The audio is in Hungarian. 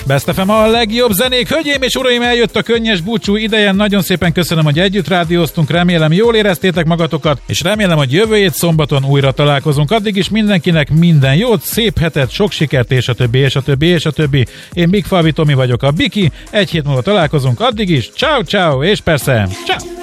Best FM a legjobb zenék. Hölgyeim és uraim, eljött a könnyes búcsú ideje. Nagyon szépen köszönöm, hogy együtt rádióztunk. Remélem jól éreztétek magatokat, és remélem, hogy jövő hét szombaton újra találkozunk. Addig is mindenkinek minden jót, szép hetet, sok sikert, és a többi, és a többi, és a többi. Én Big Falvi Tomi vagyok, a Biki. Egy hét múlva találkozunk. Addig is, ciao, ciao, és persze, ciao.